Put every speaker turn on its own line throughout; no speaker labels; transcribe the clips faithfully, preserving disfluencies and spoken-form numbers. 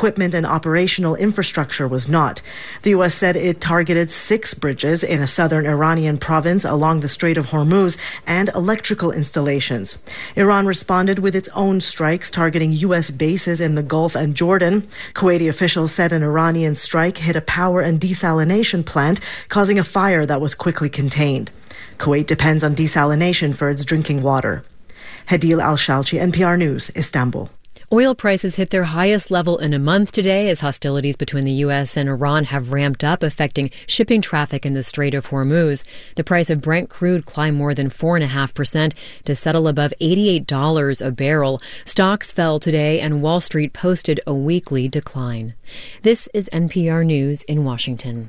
equipment and operational infrastructure was not. The U S said it targeted six bridges in a southern Iranian province along the Strait of Hormuz and electrical installations. Iran responded with its own strikes targeting U S bases in the Gulf and Jordan. Kuwaiti officials said an Iranian strike hit a power and desalination plant, causing a fire that was quickly contained. Kuwait depends on desalination for its drinking water. Hadil Al-Shalchi, N P R News, Istanbul.
Oil prices hit their highest level in a month today as hostilities between the U S and Iran have ramped up, affecting shipping traffic in the Strait of Hormuz. The price of Brent crude climbed more than four point five percent to settle above eighty-eight dollars a barrel. Stocks fell today and Wall Street posted a weekly decline. This is N P R News in Washington.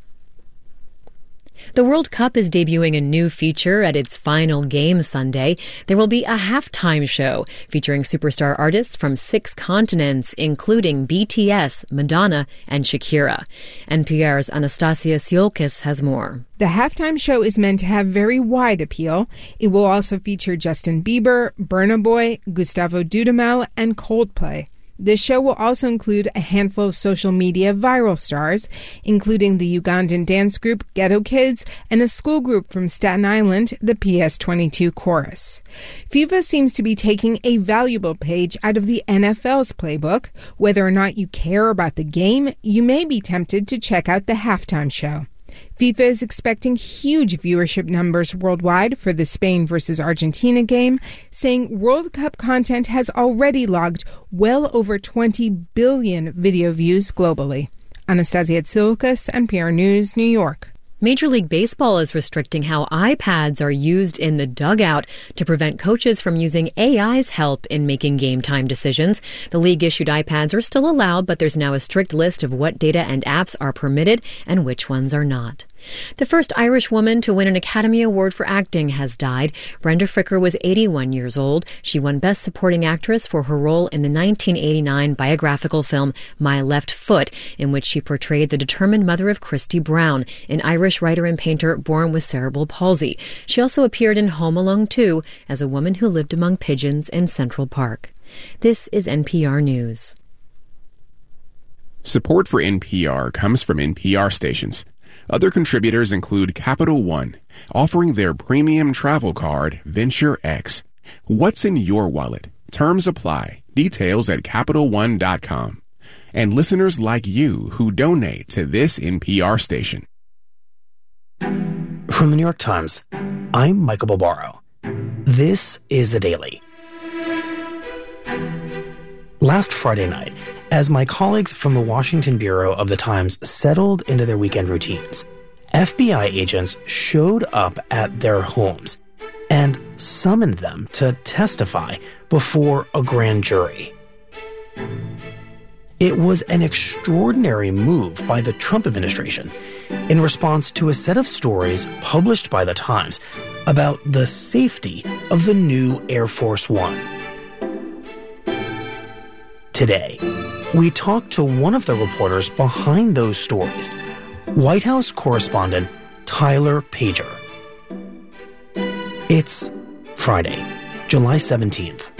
The World Cup is debuting a new feature at its final game Sunday. There will be a halftime show featuring superstar artists from six continents, including B T S, Madonna, and Shakira. N P R's Anastasia Tsiolkas has more.
The halftime show is meant to have very wide appeal. It will also feature Justin Bieber, Burna Boy, Gustavo Dudamel, and Coldplay. This show will also include a handful of social media viral stars, including the Ugandan dance group Ghetto Kids and a school group from Staten Island, the P S twenty-two Chorus. FIFA seems to be taking a valuable page out of the N F L's playbook. Whether or not you care about the game, you may be tempted to check out the halftime show. FIFA is expecting huge viewership numbers worldwide for the Spain versus Argentina game, saying World Cup content has already logged well over twenty billion video views globally. Anastasia Tsiolkas, N P R News, New York.
Major League Baseball is restricting how iPads are used in the dugout to prevent coaches from using A I's help in making game time decisions. The league-issued iPads are still allowed, but there's now a strict list of what data and apps are permitted and which ones are not. The first Irish woman to win an Academy Award for acting has died. Brenda Fricker was eighty-one years old. She won Best Supporting Actress for her role in the nineteen eighty-nine biographical film My Left Foot, in which she portrayed the determined mother of Christy Brown, an Irish writer and painter born with cerebral palsy. She also appeared in Home Alone two as a woman who lived among pigeons in Central Park. This is N P R News.
Support for N P R comes from N P R stations. Other contributors include Capital One, offering their premium travel card, Venture X. What's in your wallet? Terms apply. Details at Capital One dot com. And listeners like you who donate to this N P R station.
From the New York Times, I'm Michael Barbaro. This is The Daily. Last Friday night, as my colleagues from the Washington bureau of The Times settled into their weekend routines, F B I agents showed up at their homes and summoned them to testify before a grand jury. It was an extraordinary move by the Trump administration in response to a set of stories published by The Times about the safety of the new Air Force One. Today, we talk to one of the reporters behind those stories, White House correspondent Tyler Pager. It's Friday, July seventeenth.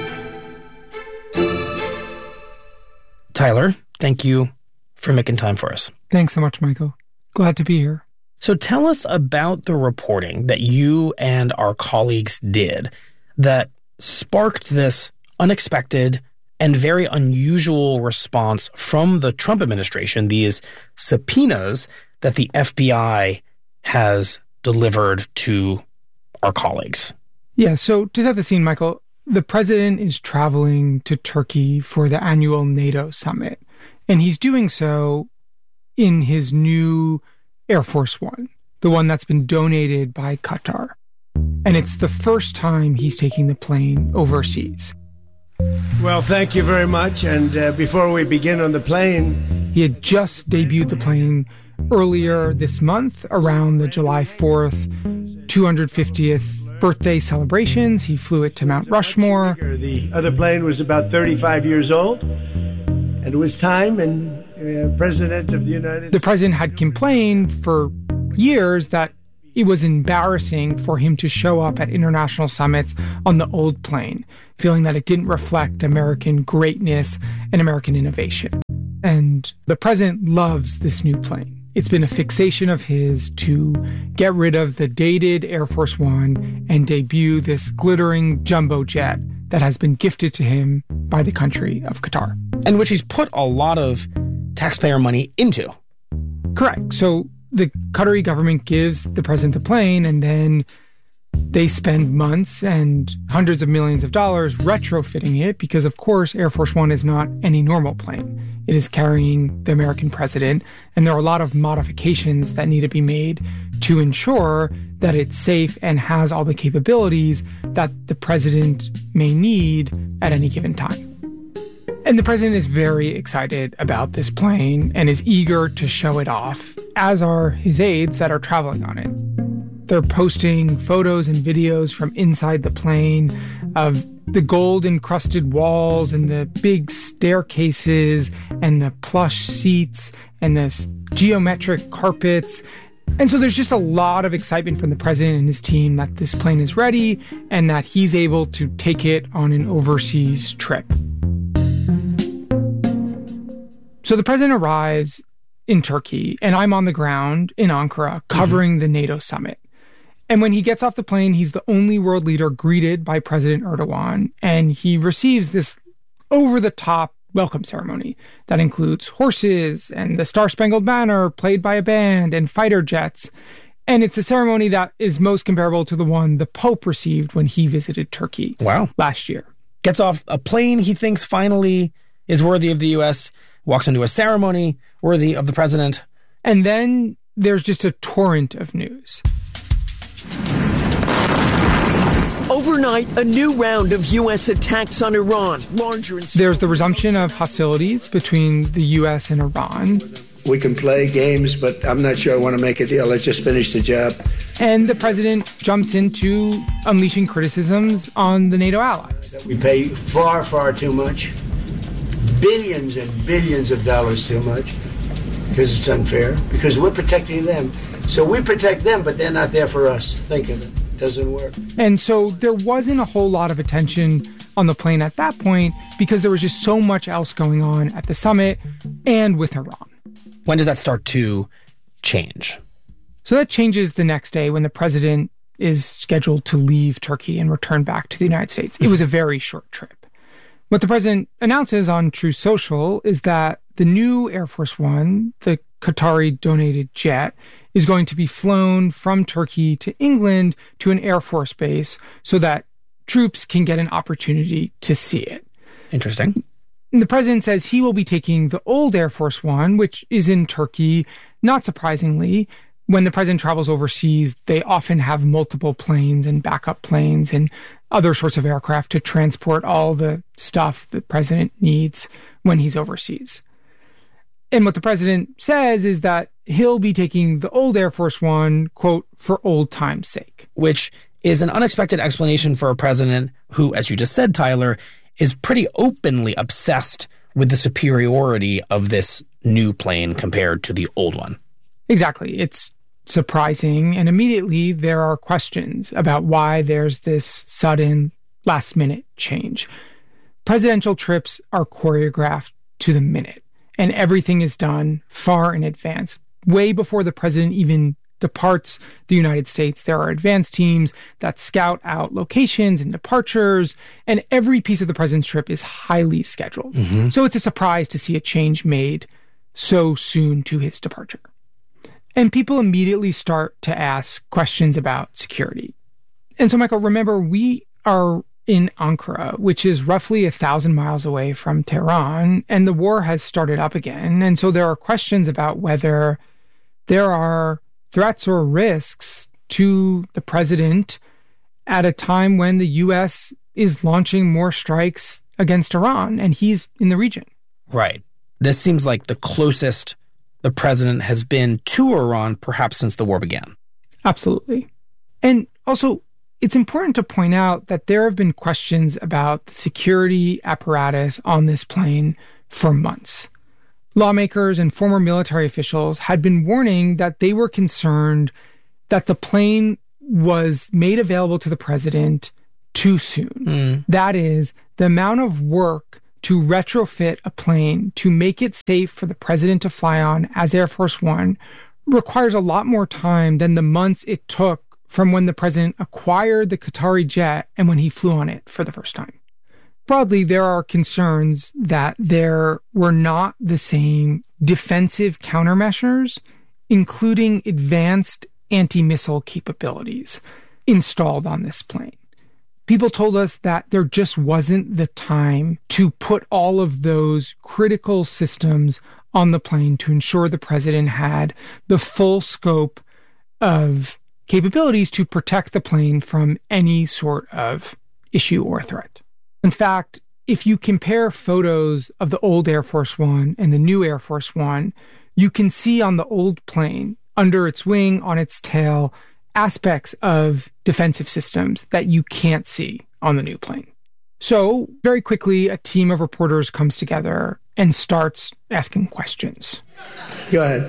Tyler, thank you for making time for us.
Thanks so much, Michael. Glad to be here.
So tell us about the reporting that you and our colleagues did that sparked this unexpected and very unusual response from the Trump administration, these subpoenas that the F B I has delivered to our colleagues.
Yeah, so to set the scene, Michael, the president is traveling to Turkey for the annual NATO summit, and he's doing so in his new Air Force One, the one that's been donated by Qatar. And it's the first time he's taking the plane overseas.
Well, thank you very much. And uh, before we begin on the plane...
He had just debuted the plane earlier this month around the July fourth, two hundred fiftieth birthday celebrations. He flew it to Mount Rushmore.
The other plane was about thirty-five years old, and it was time, and uh, President of the United States...
The president had complained for years that it was embarrassing for him to show up at international summits on the old plane, feeling that it didn't reflect American greatness and American innovation. and the president loves this new plane. It's been a fixation of his to get rid of the dated Air Force One and debut this glittering jumbo jet that has been gifted to him by the country of Qatar.
And which he's put a lot of taxpayer money into.
Correct. So the Qatari government gives the president the plane, and then they spend months and hundreds of millions of dollars retrofitting it because, of course, Air Force One is not any normal plane. It is carrying the American president, and there are a lot of modifications that need to be made to ensure that it's safe and has all the capabilities that the president may need at any given time. And the president is very excited about this plane and is eager to show it off, as are his aides that are traveling on it. They're posting photos and videos from inside the plane of the gold-encrusted walls and the big staircases and the plush seats and the geometric carpets. And so there's just a lot of excitement from the president and his team that this plane is ready and that he's able to take it on an overseas trip. So the president arrives in Turkey, and I'm on the ground in Ankara covering mm-hmm. the NATO summit. And when he gets off the plane, he's the only world leader greeted by President Erdogan, and he receives this over-the-top welcome ceremony that includes horses and the Star-Spangled Banner played by a band and fighter jets. And it's a ceremony that is most comparable to the one the Pope received when he visited Turkey
wow.
last year.
Gets off a plane he thinks finally is worthy of the U S, walks into a ceremony worthy of the president.
And then there's just a torrent of news.
Overnight, a new round of U S attacks on Iran. Larger and
There's the resumption of hostilities between the U S and Iran.
We can play games, but I'm not sure I want to make a deal. Let's just finish the job.
And the president jumps into unleashing criticisms on the NATO allies.
We pay far, far too much. Billions and billions of dollars too much. Because it's unfair. Because we're protecting them. So we protect them, but they're not there for us. Think of it. Doesn't work.
And so there wasn't a whole lot of attention on the plane at that point because there was just so much else going on at the summit and with Iran.
When does that start to change?
So that changes the next day when the president is scheduled to leave Turkey and return back to the United States. It was a very short trip. What the president announces on Truth Social is that the new Air Force One, the Qatari donated jet, is going to be flown from Turkey to England to an Air Force base so that troops can get an opportunity to see it.
Interesting.
And the president says he will be taking the old Air Force One, which is in Turkey. Not surprisingly, when the president travels overseas, they often have multiple planes and backup planes and other sorts of aircraft to transport all the stuff the president needs when he's overseas. And what the president says is that he'll be taking the old Air Force One, quote, for old time's sake.
Which is an unexpected explanation for a president who, as you just said, Tyler, is pretty openly obsessed with the superiority of this new plane compared to the old one.
Exactly. It's surprising. And immediately there are questions about why there's this sudden last-minute change. Presidential trips are choreographed to the minute. And everything is done far in advance. Way before the president even departs the United States, there are advance teams that scout out locations and departures, and every piece of the president's trip is highly scheduled. Mm-hmm. So it's a surprise to see a change made so soon to his departure. And people immediately start to ask questions about security. And so, Michael, remember, we are in Ankara, which is roughly a thousand miles away from Tehran, and the war has started up again. And so there are questions about whether there are threats or risks to the president at a time when the U S is launching more strikes against Iran, and he's in the region.
Right. This seems like the closest the president has been to Iran, perhaps since the war began.
Absolutely. And also, it's important to point out that there have been questions about the security apparatus on this plane for months. Lawmakers and former military officials had been warning that they were concerned that the plane was made available to the president too soon. Mm. That is, the amount of work to retrofit a plane to make it safe for the president to fly on as Air Force One requires a lot more time than the months it took from when the president acquired the Qatari jet and when he flew on it for the first time. Broadly, there are concerns that there were not the same defensive countermeasures, including advanced anti-missile capabilities, installed on this plane. People told us that there just wasn't the time to put all of those critical systems on the plane to ensure the president had the full scope of capabilities to protect the plane from any sort of issue or threat. In fact, if you compare photos of the old Air Force One and the new Air Force One, you can see on the old plane, under its wing, on its tail, aspects of defensive systems that you can't see on the new plane. So, very quickly, a team of reporters comes together and starts asking questions.
Go ahead.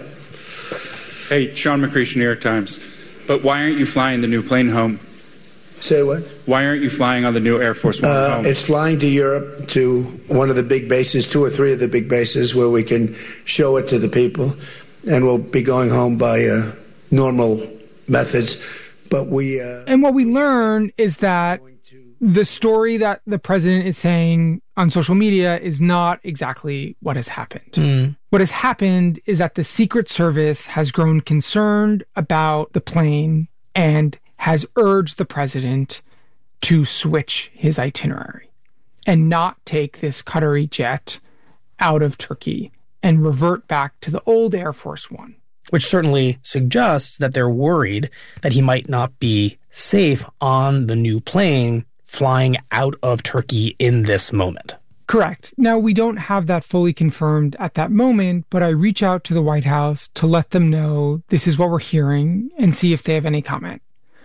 Hey, Sean McCreesh, New York Times. But why aren't you flying the new plane home?
Say what?
Why aren't you flying on the new Air Force One
uh,
home?
It's flying to Europe, to one of the big bases, two or three of the big bases, where we can show it to the people. And we'll be going home by uh, normal methods. But we... Uh,
and what we learn is that the story that the president is saying on social media is not exactly what has happened. Mm. What has happened is that the Secret Service has grown concerned about the plane and has urged the president to switch his itinerary and not take this Qatari jet out of Turkey and revert back to the old Air Force One.
Which certainly suggests that they're worried that he might not be safe on the new plane flying out of Turkey in this moment.
Correct. Now, we don't have that fully confirmed at that moment, but I reach out to the White House to let them know this is what we're hearing and see if they have any comment.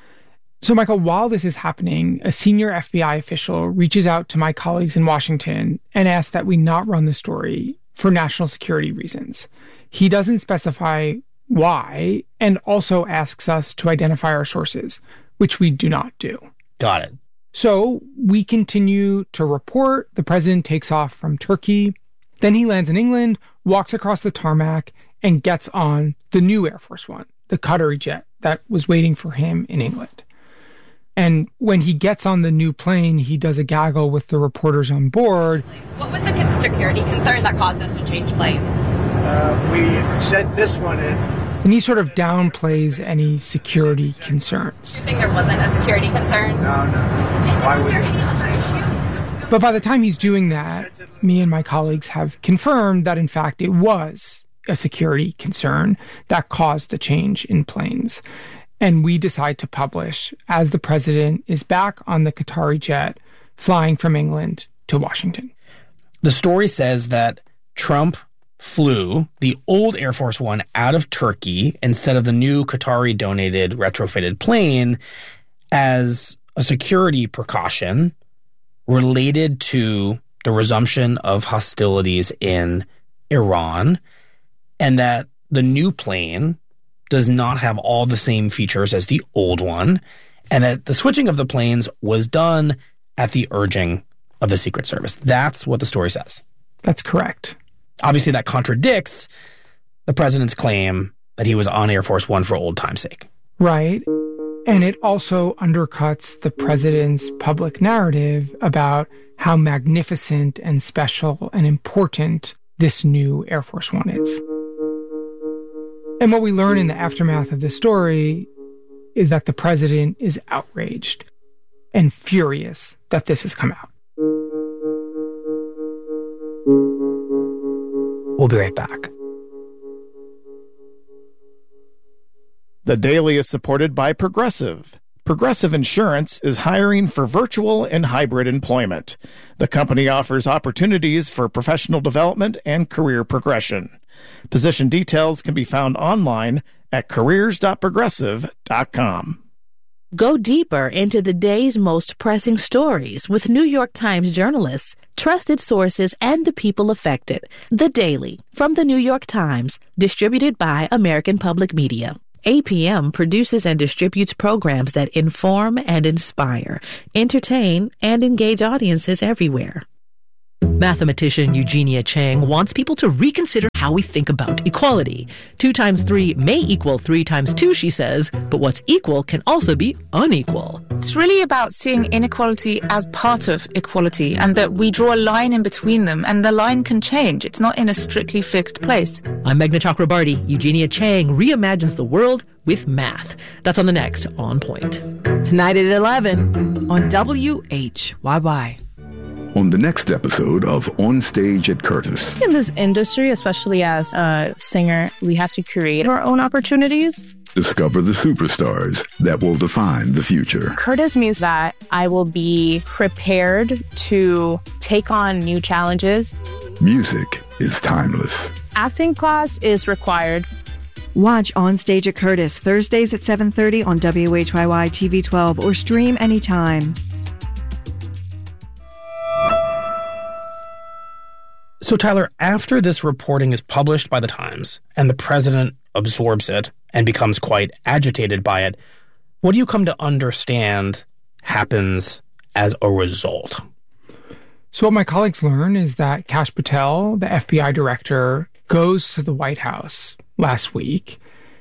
So, Michael, while this is happening, a senior F B I official reaches out to my colleagues in Washington and asks that we not run the story for national security reasons. He doesn't specify why, and also asks us to identify our sources, which we do not do.
Got it.
So we continue to report. The president takes off from Turkey. Then he lands in England, walks across the tarmac, and gets on the new Air Force One, the Qatari jet that was waiting for him in England. And when he gets on the new plane, he does a gaggle with the reporters on board.
What was the security concern that caused us to change planes?
Uh, we sent this one in.
And he sort of downplays any security concerns.
You're saying there wasn't a security concern?
No, no. Why would there any other issue?
But by the time he's doing that, me and my colleagues have confirmed that, in fact, it was a security concern that caused the change in planes. And we decide to publish as the president is back on the Qatari jet flying from England to Washington.
The story says that Trump flew the old Air Force One out of Turkey instead of the new Qatari-donated retrofitted plane as a security precaution related to the resumption of hostilities in Iran, and that the new plane does not have all the same features as the old one, and that the switching of the planes was done at the urging of the Secret Service. That's what the story says.
That's correct.
Obviously, that contradicts the president's claim that he was on Air Force One for old time's sake.
Right. And it also undercuts the president's public narrative about how magnificent and special and important this new Air Force One is. And what we learn in the aftermath of this story is that the president is outraged and furious that this has come out.
We'll be right back.
The Daily is supported by Progressive. Progressive Insurance is hiring for virtual and hybrid employment. The company offers opportunities for professional development and career progression. Position details can be found online at careers dot progressive dot com.
Go deeper into the day's most pressing stories with New York Times journalists, trusted sources, and the people affected. The Daily from the New York Times, distributed by American Public Media. A P M produces and distributes programs that inform and inspire, entertain, and engage audiences everywhere.
Mathematician Eugenia Chang wants people to reconsider how we think about equality. Two times three may equal three times two, she says, but what's equal can also be unequal.
It's really about seeing inequality as part of equality and that we draw a line in between them and the line can change. It's not in a strictly fixed place.
I'm Meghna Chakrabarti. Eugenia Chang reimagines the world with math. That's on the next On Point.
Tonight at eleven on W H Y Y.
On the next episode of On Stage at Curtis.
In this industry, especially as a singer, we have to create our own opportunities.
Discover the superstars that will define the future.
Curtis means that I will be prepared to take on new challenges.
Music is timeless.
Acting class is required.
Watch On Stage at Curtis Thursdays at seven thirty on W H Y Y T V twelve or stream anytime.
So, Tyler, after this reporting is published by the Times and the president absorbs it and becomes quite agitated by it, what do you come to understand happens as a result?
So what my colleagues learn is that Kash Patel, the F B I director, goes to the White House last week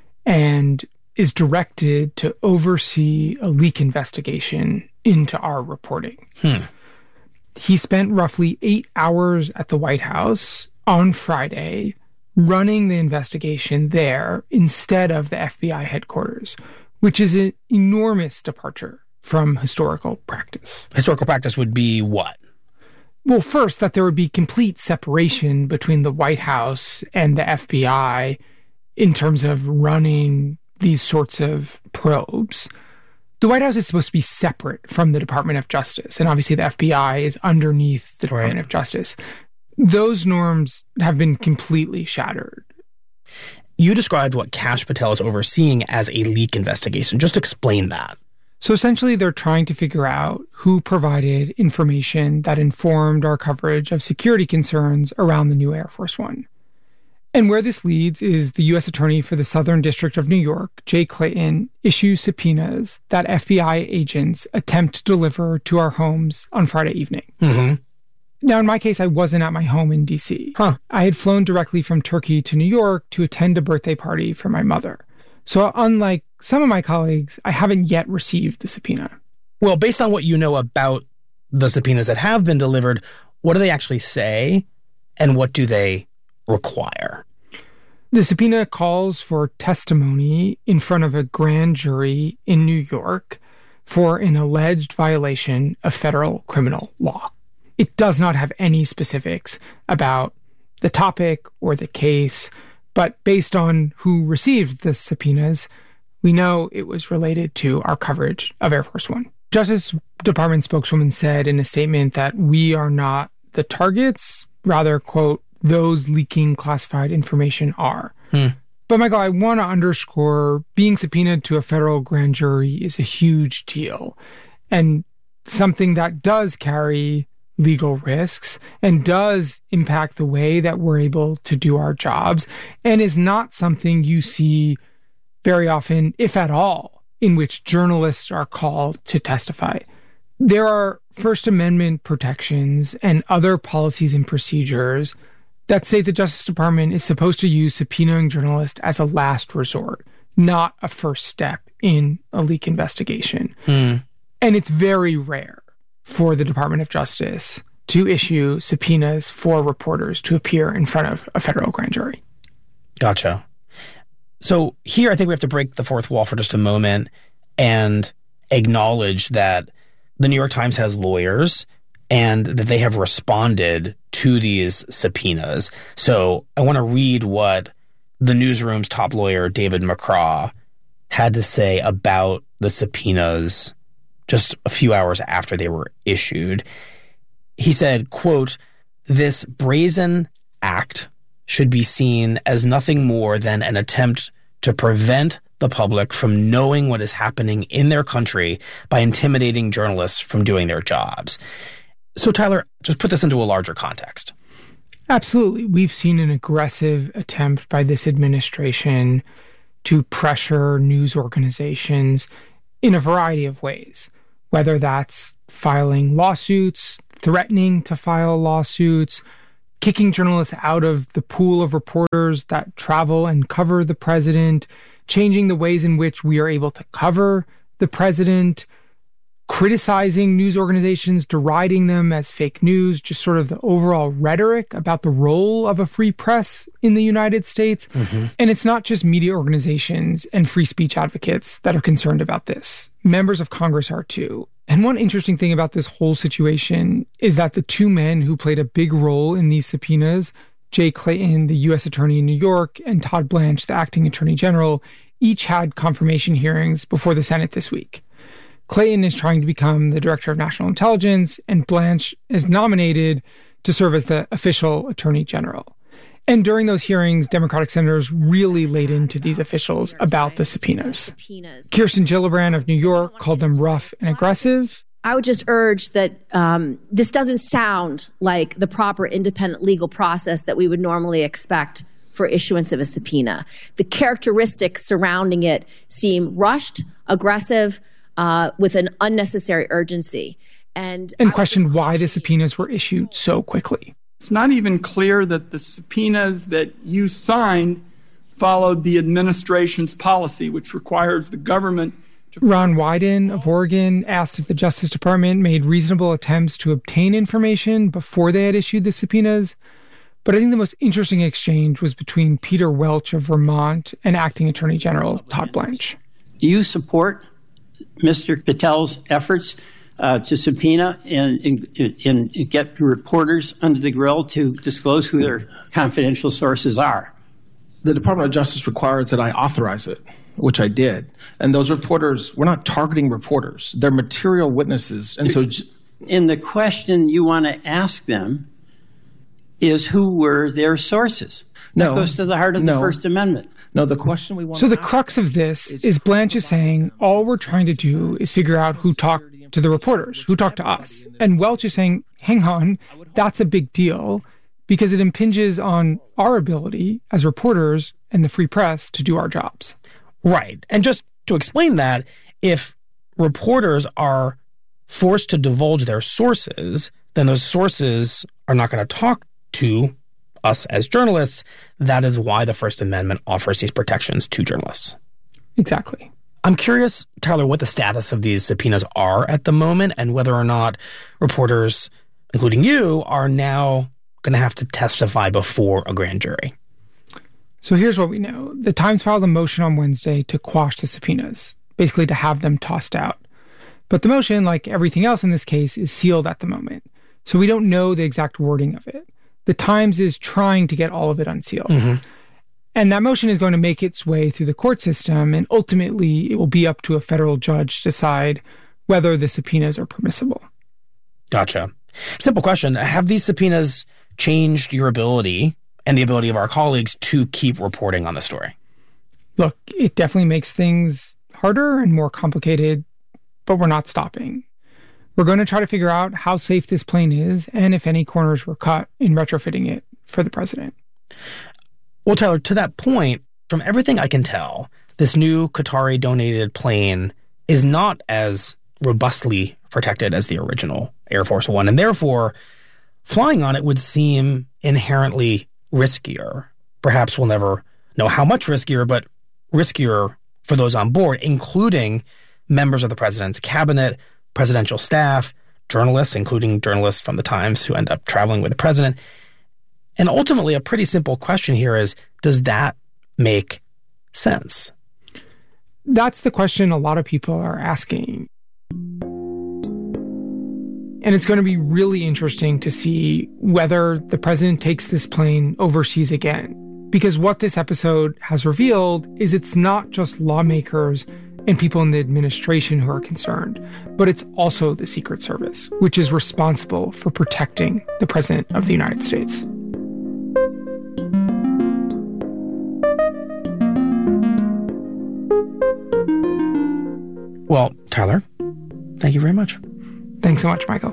and is directed to oversee a leak investigation into our reporting.
Hmm.
He spent roughly eight hours at the White House on Friday running the investigation there instead of the F B I headquarters, which is an enormous departure from historical practice.
Historical practice would be what?
Well, first, that there would be complete separation between the White House and the F B I in terms of running these sorts of probes. The White House is supposed to be separate from the Department of Justice, and obviously the F B I is underneath the Department
right.
of Justice. Those norms have been completely shattered.
You described what Kash Patel is overseeing as a leak investigation. Just explain that.
So essentially, they're trying to figure out who provided information that informed our coverage of security concerns around the new Air Force One. And where this leads is the U S Attorney for the Southern District of New York, Jay Clayton, issues subpoenas that F B I agents attempt to deliver to our homes on Friday evening.
Mm-hmm.
Now, in my case, I wasn't at my home in D C.
Huh.
I had flown directly from Turkey to New York to attend a birthday party for my mother. So unlike some of my colleagues, I haven't yet received the subpoena.
Well, based on what you know about the subpoenas that have been delivered, what do they actually say and what do they require?
The subpoena calls for testimony in front of a grand jury in New York for an alleged violation of federal criminal law. It does not have any specifics about the topic or the case, but based on who received the subpoenas, we know it was related to our coverage of Air Force One. Justice Department spokeswoman said in a statement that we are not the targets, rather, quote, those leaking classified information are.
Hmm.
But Michael, I want to underscore being subpoenaed to a federal grand jury is a huge deal and something that does carry legal risks and does impact the way that we're able to do our jobs and is not something you see very often, if at all, in which journalists are called to testify. There are First Amendment protections and other policies and procedures that say the Justice Department is supposed to use subpoenaing journalists as a last resort, not a first step in a leak investigation.
Hmm.
And it's very rare for the Department of Justice to issue subpoenas for reporters to appear in front of a federal grand jury.
Gotcha. So here I think we have to break the fourth wall for just a moment and acknowledge that the New York Times has lawyers and that they have responded to these subpoenas. So I want to read what the newsroom's top lawyer, David McCraw, had to say about the subpoenas just a few hours after they were issued. He said, quote, "This brazen act should be seen as nothing more than an attempt to prevent the public from knowing what is happening in their country by intimidating journalists from doing their jobs." So, Tyler, just put this into a larger context.
Absolutely. We've seen an aggressive attempt by this administration to pressure news organizations in a variety of ways, whether that's filing lawsuits, threatening to file lawsuits, kicking journalists out of the pool of reporters that travel and cover the president, changing the ways in which we are able to cover the president, criticizing news organizations, deriding them as fake news, just sort of the overall rhetoric about the role of a free press in the United States. Mm-hmm. And it's not just media organizations and free speech advocates that are concerned about this. Members of Congress are too. And one interesting thing about this whole situation is that the two men who played a big role in these subpoenas, Jay Clayton, the U S attorney in New York, and Todd Blanche, the acting attorney general, each had confirmation hearings before the Senate this week. Clayton is trying to become the director of national intelligence, and Blanche is nominated to serve as the official attorney general. And during those hearings, Democratic senators really laid into these officials about the subpoenas. Kirsten Gillibrand of New York called them rough and aggressive.
I would just urge that um, this doesn't sound like the proper independent legal process that we would normally expect for issuance of a subpoena. The characteristics surrounding it seem rushed, aggressive, uh, with an unnecessary urgency. And,
and questioned why the subpoenas were issued so quickly.
It's not even clear that the subpoenas that you signed followed the administration's policy, which requires the government to...
Ron Wyden of Oregon asked if the Justice Department made reasonable attempts to obtain information before they had issued the subpoenas. But I think the most interesting exchange was between Peter Welch of Vermont and Acting Attorney General Todd Blanche.
Do you support Mister Patel's efforts Uh, to subpoena and, and, and get reporters under the grill to disclose who their confidential sources are?
The Department of Justice requires that I authorize it, which I did. And those reporters, we're not targeting reporters. They're material witnesses. And so,
and the question you want to ask them is who were their sources?
No.
That goes to the heart of
no.
the First Amendment.
No, the question we want
So
to
the crux of this is Blanche is saying all we're trying to do is figure out who talked to the reporters, who talked to us. And Welch is saying, hang on, that's a big deal because it impinges on our ability as reporters and the free press to do our jobs.
Right. And just to explain that, if reporters are forced to divulge their sources, then those sources are not going to talk to us as journalists. That is why the First Amendment offers these protections to journalists.
Exactly.
I'm curious, Tyler, what the status of these subpoenas are at the moment and whether or not reporters, including you, are now going to have to testify before a grand jury.
So here's what we know. The Times filed a motion on Wednesday to quash the subpoenas, basically to have them tossed out. But the motion, like everything else in this case, is sealed at the moment. So we don't know the exact wording of it. The Times is trying to get all of it unsealed. Mm-hmm. And that motion is going to make its way through the court system, and ultimately it will be up to a federal judge to decide whether the subpoenas are permissible.
Gotcha. Simple question. Have these subpoenas changed your ability and the ability of our colleagues to keep reporting on the story?
Look, it definitely makes things harder and more complicated, but we're not stopping. We're going to try to figure out how safe this plane is and if any corners were cut in retrofitting it for the president.
Well, Tyler, to that point, from everything I can tell, this new Qatari-donated plane is not as robustly protected as the original Air Force One, and therefore, flying on it would seem inherently riskier. Perhaps we'll never know how much riskier, but riskier for those on board, including members of the president's cabinet, presidential staff, journalists, including journalists from the Times who end up traveling with the president. And ultimately, a pretty simple question here is, does that make sense?
That's the question a lot of people are asking. And it's going to be really interesting to see whether the president takes this plane overseas again. Because what this episode has revealed is it's not just lawmakers and people in the administration who are concerned, but it's also the Secret Service, which is responsible for protecting the president of the United States.
Well, Tyler, thank you very much.
Thanks so much, Michael.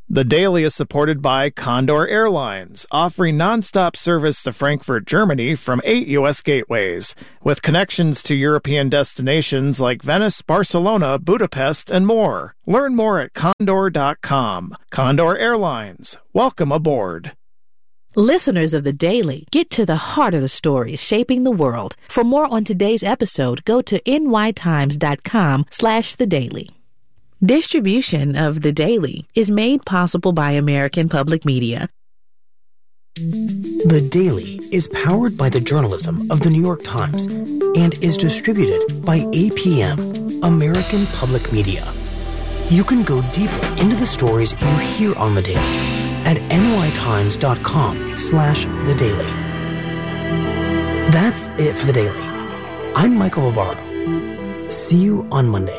The Daily is supported by Condor Airlines, offering nonstop service to Frankfurt, Germany from eight U S gateways, with connections to European destinations like Venice, Barcelona, Budapest, and more. Learn more at condor dot com. Condor Airlines, welcome aboard.
Listeners of The Daily, get to the heart of the stories shaping the world. For more on today's episode, go to nytimes.com slash The Daily. Distribution of The Daily is made possible by American Public Media.
The Daily is powered by the journalism of The New York Times and is distributed by A P M, American Public Media. You can go deeper into the stories you hear on The Daily at nytimes.com slash The Daily. That's it for The Daily. I'm Michael Barbaro. See you on Monday.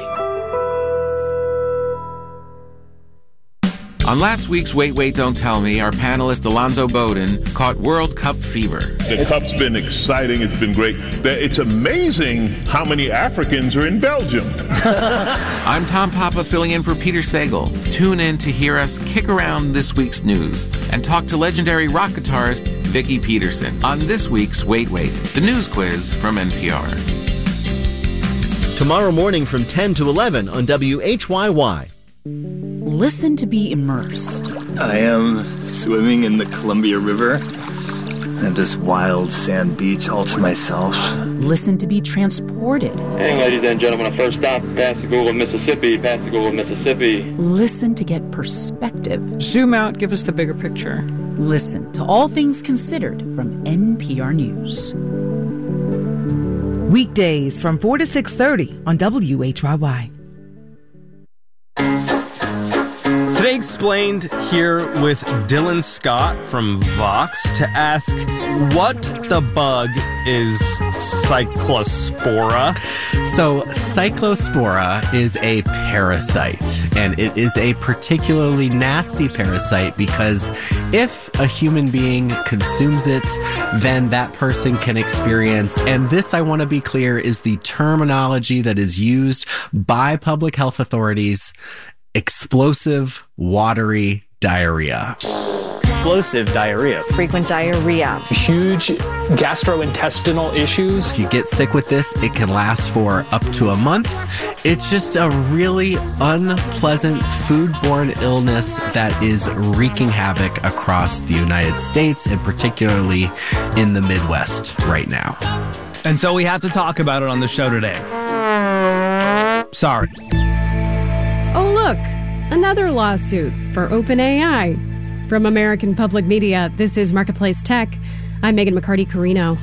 On last week's Wait, Wait, Don't Tell Me, our panelist Alonzo Bowden caught World Cup fever.
The Cup's been exciting. It's been great. It's amazing how many Africans are in Belgium.
I'm Tom Papa filling in for Peter Sagal. Tune in to hear us kick around this week's news and talk to legendary rock guitarist Vicki Peterson on this week's Wait, Wait, the news quiz from N P R.
Tomorrow morning from ten to eleven on W H Y Y.
Listen to be immersed.
I am swimming in the Columbia River at this wild sand beach all to myself.
Listen to be transported.
Hey, ladies and gentlemen, our first stop, Pascagoula, Mississippi, Pascagoula, Mississippi.
Listen to get perspective.
Zoom out, give us the bigger picture.
Listen to All Things Considered from N P R News.
Weekdays from four to six thirty on W H Y Y.
Today Explained here with Dylan Scott from Vox to ask what the bug is Cyclospora.
So Cyclospora is a parasite, and it is a particularly nasty parasite because if a human being consumes it, then that person can experience, and this, I want to be clear, is the terminology that is used by public health authorities, explosive watery diarrhea.
Explosive diarrhea.
Frequent diarrhea.
Huge gastrointestinal issues.
If you get sick with this, it can last for up to a month. It's just a really unpleasant foodborne illness that is wreaking havoc across the United States and particularly in the Midwest right now.
And so we have to talk about it on the show today. Sorry.
Oh, look, another lawsuit for OpenAI. From American Public Media, this is Marketplace Tech. I'm Megan McCarty-Carino.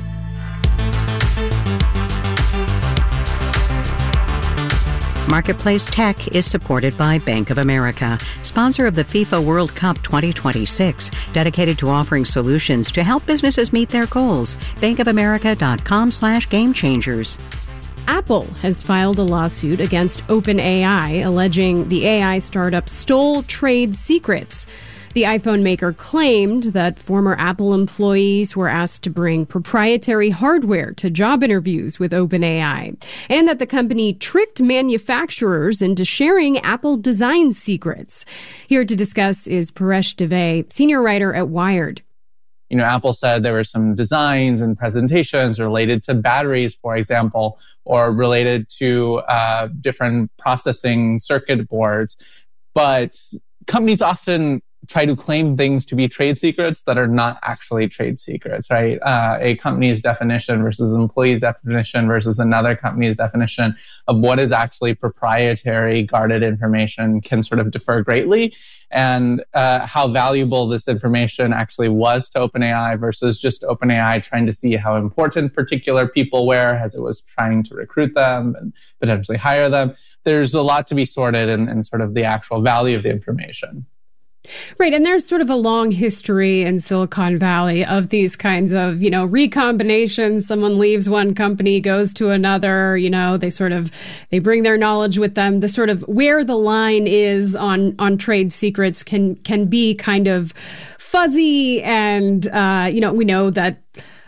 Marketplace Tech is supported by Bank of America, sponsor of the FIFA World Cup twenty twenty-six, dedicated to offering solutions to help businesses meet their goals. bankofamerica.com slash game changers.
Apple has filed a lawsuit against OpenAI, alleging the A I startup stole trade secrets. The iPhone maker claimed that former Apple employees were asked to bring proprietary hardware to job interviews with OpenAI, and that the company tricked manufacturers into sharing Apple design secrets. Here to discuss is Paresh Dave, senior writer at Wired.
You know, Apple said there were some designs and presentations related to batteries, for example, or related to uh, different processing circuit boards. But companies often try to claim things to be trade secrets that are not actually trade secrets, right? Uh, a company's definition versus an employee's definition versus another company's definition of what is actually proprietary guarded information can sort of differ greatly. And uh, how valuable this information actually was to OpenAI versus just OpenAI trying to see how important particular people were as it was trying to recruit them and potentially hire them. There's a lot to be sorted in, in sort of the actual value of the information.
Right. And there's sort of a long history in Silicon Valley of these kinds of, you know, recombinations. Someone leaves one company, goes to another, you know, they sort of, they bring their knowledge with them. The sort of where the line is on, on trade secrets can, can be kind of fuzzy. And, uh, you know, we know that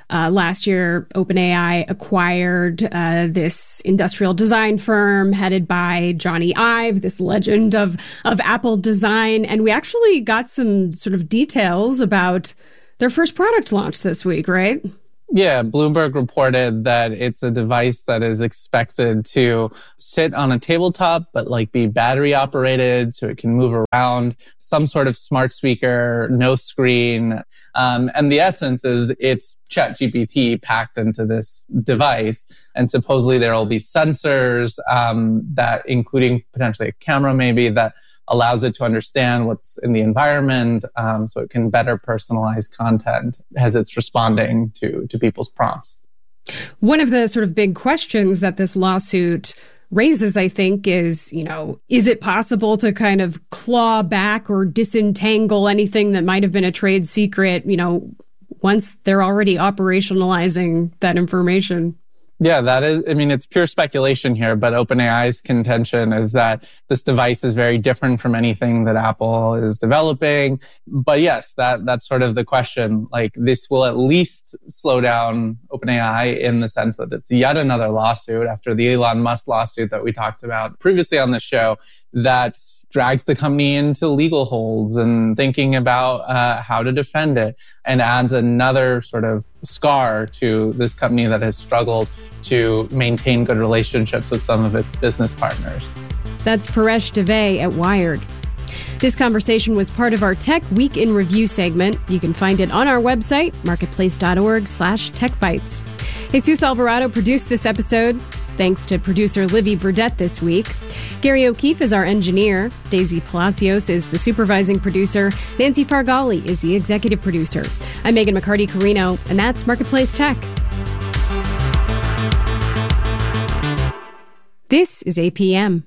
Uh, last year, OpenAI acquired uh, this industrial design firm headed by Johnny Ive, this legend of, of Apple design. And we actually got some sort of details about their first product launch this week, right?
Yeah, Bloomberg reported that it's a device that is expected to sit on a tabletop, but like be battery operated so it can move around, some sort of smart speaker, no screen. Um, and the essence is it's ChatGPT packed into this device. And supposedly there will be sensors um, that, including potentially a camera maybe, that allows it to understand what's in the environment, um, so it can better personalize content as it's responding to, to people's prompts.
One of the sort of big questions that this lawsuit raises, I think, is, you know, is it possible to kind of claw back or disentangle anything that might have been a trade secret, you know, once they're already operationalizing that information?
Yeah, that is, I mean, it's pure speculation here, but OpenAI's contention is that this device is very different from anything that Apple is developing. But yes, that, that's sort of the question. Like, this will at least slow down OpenAI in the sense that it's yet another lawsuit after the Elon Musk lawsuit that we talked about previously on the show that drags the company into legal holds and thinking about uh, how to defend it, and adds another sort of scar to this company that has struggled to maintain good relationships with some of its business partners.
That's Paresh Dave at Wired. This conversation was part of our Tech Week in Review segment. You can find it on our website, marketplace.org slash techbytes. Jesus Alvarado produced this episode. Thanks to producer Livy Burdett this week. Gary O'Keefe is our engineer. Daisy Palacios is the supervising producer. Nancy Fargali is the executive producer. I'm Megan McCarty-Carino, and that's Marketplace Tech. This is A P M.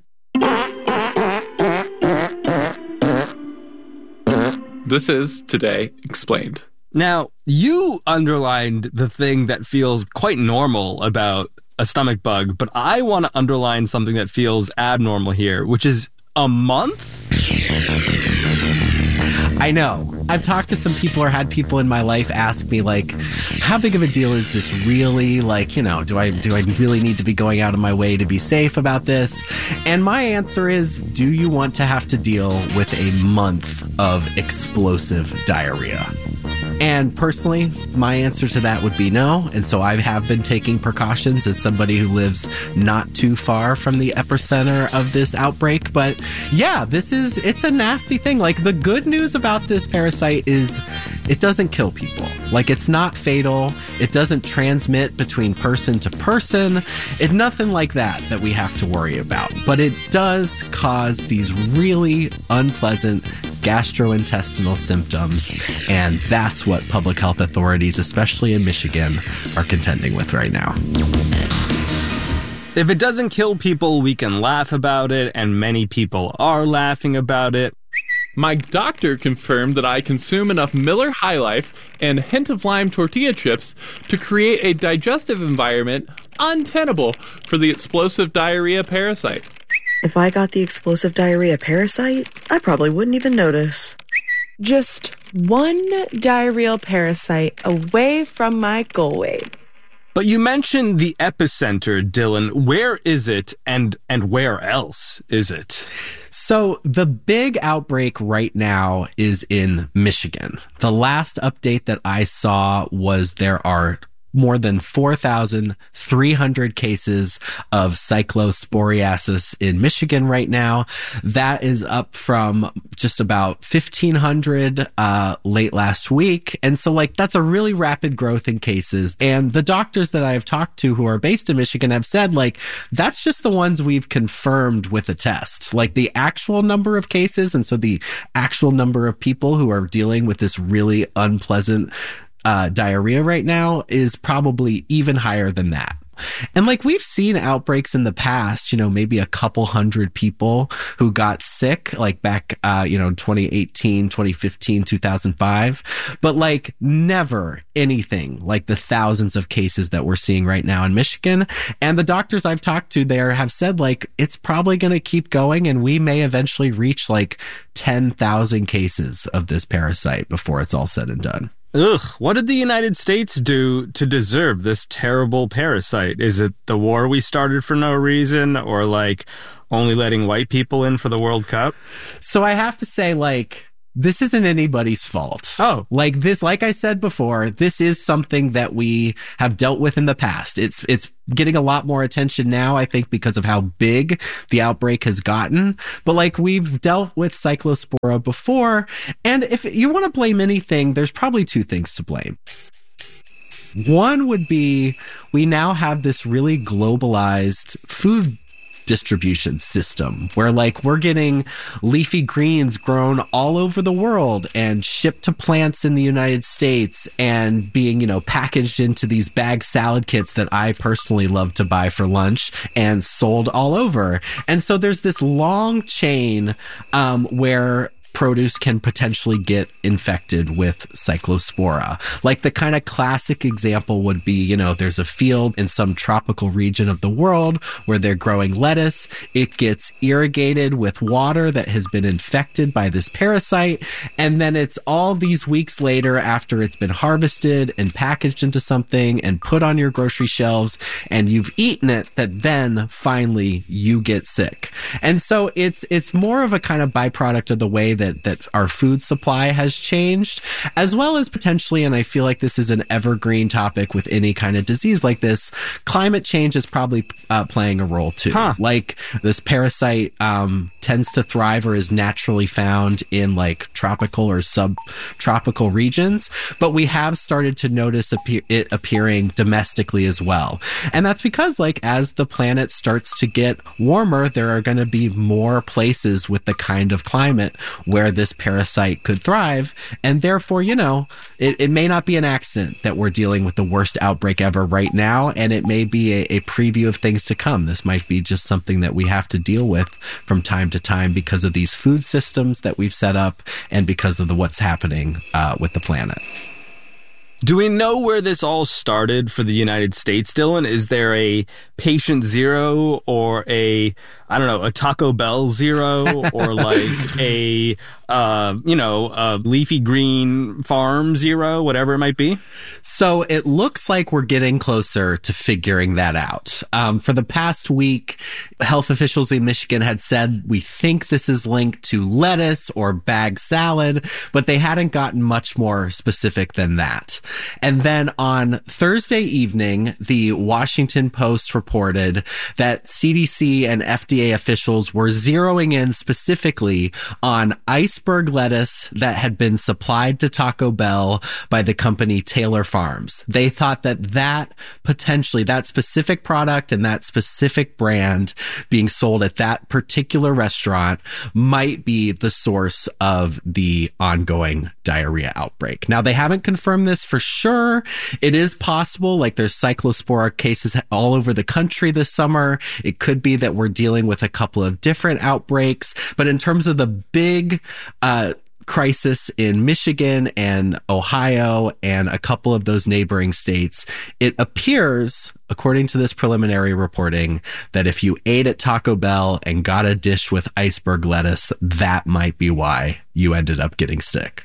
This is Today Explained.
Now, you underlined the thing that feels quite normal about a stomach bug, but I want to underline something that feels abnormal here, which is a month?
I know. I've talked to some people or had people in my life ask me, like, how big of a deal is this really? Like, you know, do I do I really need to be going out of my way to be safe about this? And my answer is, do you want to have to deal with a month of explosive diarrhea? And personally, my answer to that would be no. And so I have been taking precautions as somebody who lives not too far from the epicenter of this outbreak. But yeah, this is, it's a nasty thing. Like, the good news about this parasite is it doesn't kill people. Like, it's not fatal. It doesn't transmit between person to person. It's nothing like that that we have to worry about. But it does cause these really unpleasant gastrointestinal symptoms, and that's what public health authorities, especially in Michigan, are contending with right now.
If it doesn't kill people, we can laugh about it, and many people are laughing about it.
My doctor confirmed that I consume enough Miller High Life and a hint of lime tortilla chips to create a digestive environment untenable for the explosive diarrhea parasite.
If I got the explosive diarrhea parasite, I probably wouldn't even notice.
Just one diarrheal parasite away from my goal weight.
But you mentioned the epicenter, Dylan. Where is it, and and where else is it?
So the big outbreak right now is in Michigan. The last update that I saw was there are more than four thousand three hundred cases of cyclosporiasis in Michigan right now. That is up from just about fifteen hundred uh, late last week. And so, like, that's a really rapid growth in cases. And the doctors that I have talked to who are based in Michigan have said, like, that's just the ones we've confirmed with a test. Like, the actual number of cases, and so the actual number of people who are dealing with this really unpleasant Uh, diarrhea right now is probably even higher than that. And like, we've seen outbreaks in the past, you know, maybe a couple hundred people who got sick, like back, uh, you know, twenty eighteen, twenty fifteen, two thousand five, but like never anything like the thousands of cases that we're seeing right now in Michigan. And the doctors I've talked to there have said, like, it's probably going to keep going, and we may eventually reach like ten thousand cases of this parasite before it's all said and done.
Ugh, what did the United States do to deserve this terrible parasite? Is it the war we started for no reason, or like only letting white people in for the World Cup?
So I have to say, like, this isn't anybody's fault.
Oh.
Like this, like I said before, this is something that we have dealt with in the past. It's, it's getting a lot more attention now, I think, because of how big the outbreak has gotten. But like, we've dealt with Cyclospora before. And if you want to blame anything, there's probably two things to blame. One would be, we now have this really globalized food distribution system where like we're getting leafy greens grown all over the world and shipped to plants in the United States and being, you know, packaged into these bag salad kits that I personally love to buy for lunch and sold all over. And so there's this long chain um, where produce can potentially get infected with Cyclospora. Like the kind of classic example would be, you know, there's a field in some tropical region of the world where they're growing lettuce. It gets irrigated with water that has been infected by this parasite. And then it's all these weeks later after it's been harvested and packaged into something and put on your grocery shelves and you've eaten it that then finally you get sick. And so it's, it's more of a kind of byproduct of the way that that our food supply has changed, as well as potentially, and I feel like this is an evergreen topic with any kind of disease like this, climate change is probably uh, playing a role too.
Huh.
Like this parasite um, tends to thrive or is naturally found in like tropical or subtropical regions, but we have started to notice appear- it appearing domestically as well. And that's because like as the planet starts to get warmer, there are going to be more places with the kind of climate where this parasite could thrive. And therefore, you know, it, it may not be an accident that we're dealing with the worst outbreak ever right now. And it may be a, a preview of things to come. This might be just something that we have to deal with from time to time because of these food systems that we've set up and because of the what's happening uh, with the planet.
Do we know where this all started for the United States, Dylan? Is there a patient zero or a, I don't know, a Taco Bell zero or like a, uh, you know, a leafy green farm zero, whatever it might be?
So it looks like we're getting closer to figuring that out. Um, for the past week, health officials in Michigan had said, we think this is linked to lettuce or bag salad, but they hadn't gotten much more specific than that. And then on Thursday evening, the Washington Post reported that C D C and F D A officials were zeroing in specifically on iceberg lettuce that had been supplied to Taco Bell by the company Taylor Farms. They thought that that potentially, that specific product and that specific brand being sold at that particular restaurant might be the source of the ongoing diarrhea outbreak. Now, they haven't confirmed this for sure. It is possible, like there's Cyclospora cases all over the country this summer. It could be that we're dealing with a couple of different outbreaks, but in terms of the big uh crisis in Michigan and Ohio and a couple of those neighboring states, it appears, according to this preliminary reporting, that if you ate at Taco Bell and got a dish with iceberg lettuce, that might be why you ended up getting sick.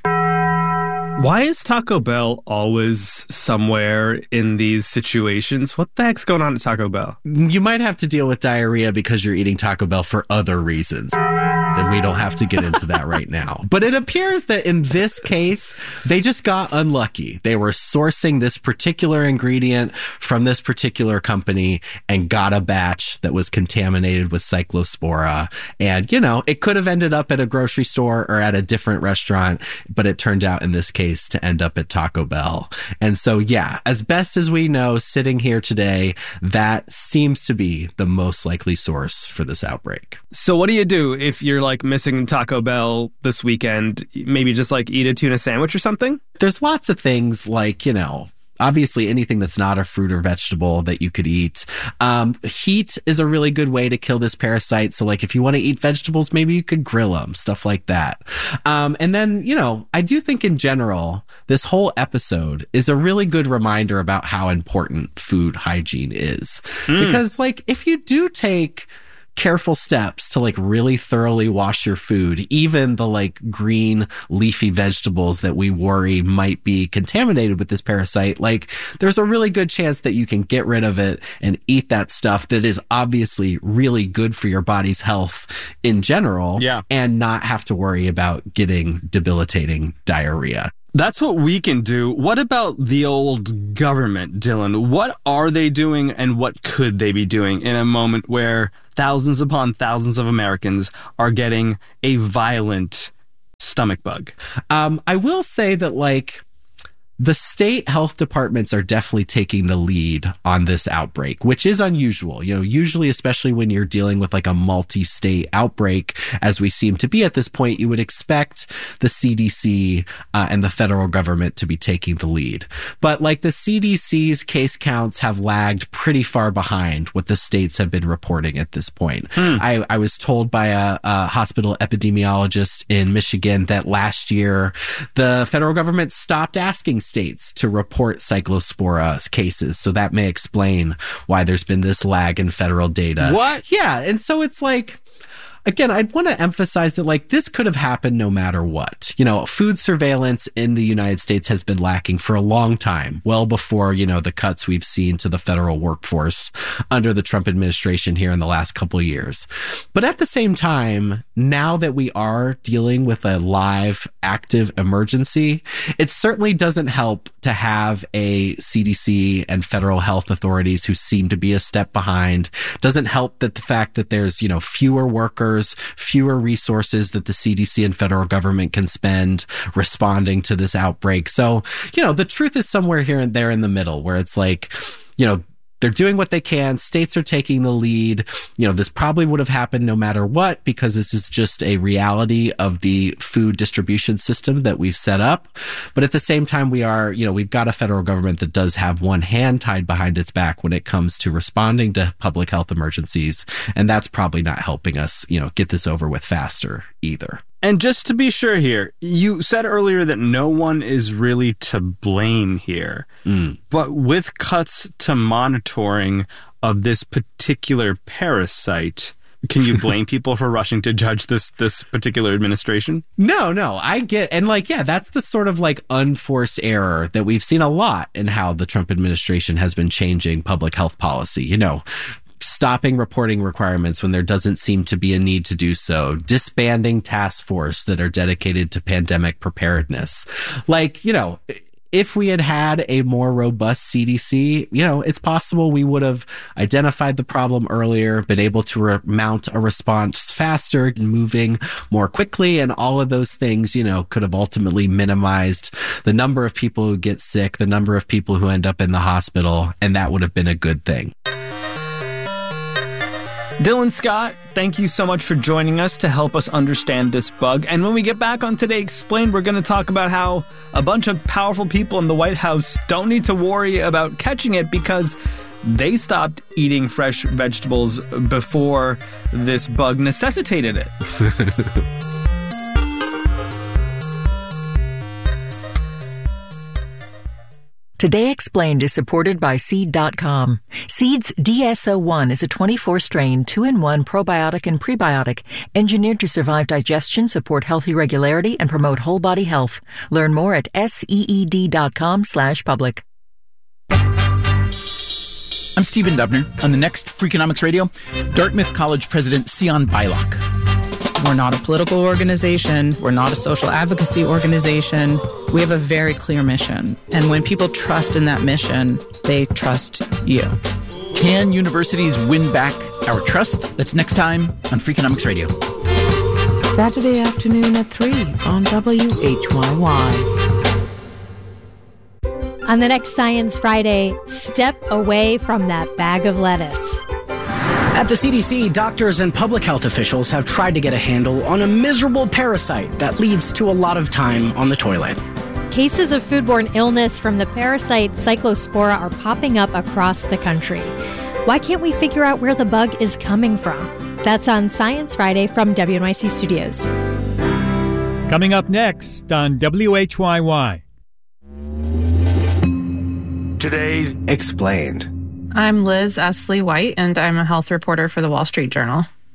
Why is Taco Bell always somewhere in these situations? What the heck's going on at Taco Bell?
You might have to deal with diarrhea because you're eating Taco Bell for other reasons. Then we don't have to get into that right now. But it appears that in this case, they just got unlucky. They were sourcing this particular ingredient from this particular company and got a batch that was contaminated with Cyclospora. And, you know, it could have ended up at a grocery store or at a different restaurant, but it turned out in this case to end up at Taco Bell. And so, yeah, as best as we know, sitting here today, that seems to be the most likely source for this outbreak.
So what do you do if you're like missing Taco Bell this weekend? Maybe just like eat a tuna sandwich or something?
There's lots of things like, you know, obviously anything that's not a fruit or vegetable that you could eat. Um, heat is a really good way to kill this parasite. So like if you want to eat vegetables, maybe you could grill them, stuff like that. Um, and then, you know, I do think in general, this whole episode is a really good reminder about how important food hygiene is. Mm. Because like if you do take careful steps to like really thoroughly wash your food, even the like green leafy vegetables that we worry might be contaminated with this parasite, like there's a really good chance that you can get rid of it and eat that stuff that is obviously really good for your body's health in general,
yeah,
and not have to worry about getting debilitating diarrhea.
That's what we can do. What about the old government, Dylan? What are they doing and what could they be doing in a moment where thousands upon thousands of Americans are getting a violent stomach bug?
Um, I will say that, like, the state health departments are definitely taking the lead on this outbreak, which is unusual. You know, usually, especially when you're dealing with like a multi-state outbreak, as we seem to be at this point, you would expect the C D C uh, and the federal government to be taking the lead. But like the C D C's case counts have lagged pretty far behind what the states have been reporting at this point. Hmm. I, I was told by a, a hospital epidemiologist in Michigan that last year the federal government stopped asking states to report cyclospora cases. So that may explain why there's been this lag in federal data.
What?
Yeah. And so it's like, again, I'd want to emphasize that, like, this could have happened no matter what. You know, food surveillance in the United States has been lacking for a long time, well before, you know, the cuts we've seen to the federal workforce under the Trump administration here in the last couple of years. But at the same time, now that we are dealing with a live, active emergency, it certainly doesn't help to have a C D C and federal health authorities who seem to be a step behind. Doesn't help that the fact that there's, you know, fewer workers, fewer resources that the C D C and federal government can spend responding to this outbreak. So, you know, the truth is somewhere here and there in the middle, where it's like, you know, they're doing what they can. States are taking the lead. You know, this probably would have happened no matter what, because this is just a reality of the food distribution system that we've set up. But at the same time, we are, you know, we've got a federal government that does have one hand tied behind its back when it comes to responding to public health emergencies. And that's probably not helping us, you know, get this over with faster either.
And just to be sure here, you said earlier that no one is really to blame here.
Mm.
But with cuts to monitoring of this particular parasite, can you blame people for rushing to judge this this particular administration?
No, no, I get, and like, yeah, that's the sort of like unforced error that we've seen a lot in how the Trump administration has been changing public health policy. You know, stopping reporting requirements when there doesn't seem to be a need to do so, disbanding task force that are dedicated to pandemic preparedness. Like, you know, if we had had a more robust C D C, you know, it's possible we would have identified the problem earlier, been able to re- mount a response faster and moving more quickly. And all of those things, you know, could have ultimately minimized the number of people who get sick, the number of people who end up in the hospital. And that would have been a good thing.
Dylan Scott, thank you so much for joining us to help us understand this bug. And when we get back on Today Explained, we're going to talk about how a bunch of powerful people in the White House don't need to worry about catching it because they stopped eating fresh vegetables before this bug necessitated it.
Today Explained is supported by Seed dot com. Seed's D S O one is a twenty-four strain, two in one probiotic and prebiotic, engineered to survive digestion, support healthy regularity, and promote whole body health. Learn more at seed dot com slash public.
I'm Stephen Dubner. On the next Freakonomics Radio, Dartmouth College President Sion Beilock.
We're not a political organization. We're not a social advocacy organization. We have a very clear mission. And when people trust in that mission, they trust you.
Can universities win back our trust? That's next time on Freakonomics Radio.
Saturday afternoon at three on W H Y Y.
On the next Science Friday, step away from that bag of lettuce.
At the C D C, doctors and public health officials have tried to get a handle on a miserable parasite that leads to a lot of time on the toilet.
Cases of foodborne illness from the parasite Cyclospora are popping up across the country. Why can't we figure out where the bug is coming from? That's on Science Friday from W N Y C Studios.
Coming up next on W H Y Y.
Today Explained.
I'm Liz Esley White, and I'm a health reporter for the Wall Street Journal.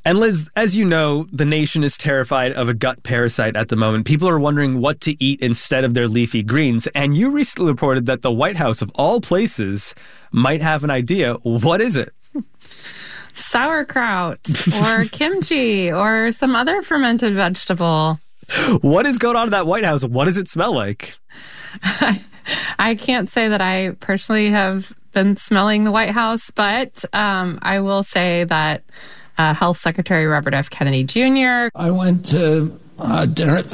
And Liz, as you know, the nation is terrified of a gut parasite at the moment. People are wondering what to eat instead of their leafy greens. And you recently reported that the White House, of all places, might have an idea. What is it?
Sauerkraut or kimchi or some other fermented vegetable.
What is going on in that White House? What does it smell like?
I, I can't say that I personally have been smelling the White House, but um, I will say that Uh, Health Secretary Robert F. Kennedy Junior
I went to uh, dinner at the